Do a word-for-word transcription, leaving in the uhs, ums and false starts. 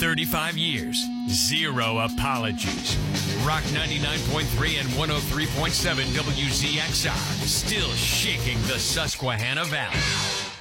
thirty-five years, zero apologies. Rock ninety-nine point three and one oh three point seven W Z X R, still shaking the Susquehanna Valley.